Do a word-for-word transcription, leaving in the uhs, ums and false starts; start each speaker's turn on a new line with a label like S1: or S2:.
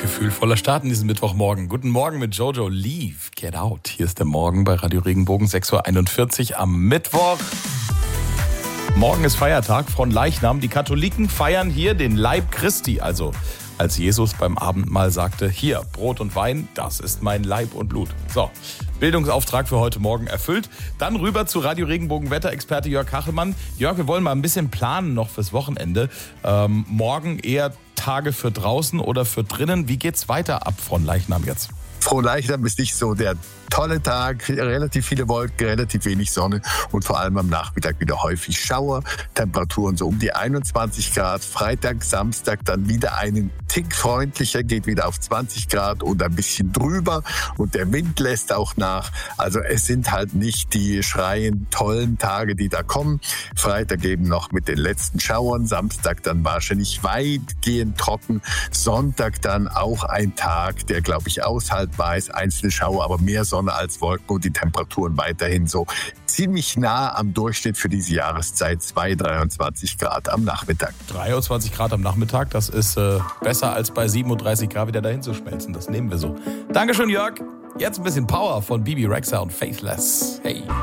S1: Gefühlvoller Start in diesem Mittwochmorgen. Guten Morgen mit Jojo. Leave, get out. Hier ist der Morgen bei Radio Regenbogen, sechs Uhr einundvierzig am Mittwoch. Morgen ist Feiertag von Leichnam. Die Katholiken feiern hier den Leib Christi. Also als Jesus beim Abendmahl sagte, hier, Brot und Wein, das ist mein Leib und Blut. So, Bildungsauftrag für heute Morgen erfüllt. Dann rüber zu Radio Regenbogen Wetterexperte Jörg Kachelmann. Jörg, wir wollen mal ein bisschen planen noch fürs Wochenende. Ähm, morgen eher Tage für draußen oder für drinnen. Wie geht's weiter ab von Leichnam jetzt?
S2: Frohleichnam ist nicht so der tolle Tag, relativ viele Wolken, relativ wenig Sonne und vor allem am Nachmittag wieder häufig Schauer. Temperaturen so um die einundzwanzig Grad. Freitag, Samstag dann wieder einen Tick freundlicher, geht wieder auf zwanzig Grad und ein bisschen drüber und der Wind lässt auch nach. Also es sind halt nicht die schreiend tollen Tage, die da kommen. Freitag eben noch mit den letzten Schauern, Samstag dann wahrscheinlich weitgehend trocken. Sonntag dann auch ein Tag, der glaube ich aushaltbar ist. Einzelne Schauer, aber mehr Sonne als Wolken und die Temperaturen weiterhin so ziemlich nah am Durchschnitt für diese Jahreszeit, zwei, dreiundzwanzig Grad am Nachmittag.
S1: dreiundzwanzig Grad am Nachmittag, das ist äh, besser als bei siebenunddreißig Grad wieder dahin zu schmelzen. Das nehmen wir so. Dankeschön, Jörg. Jetzt ein bisschen Power von Bibi Rexha und Faithless. Hey.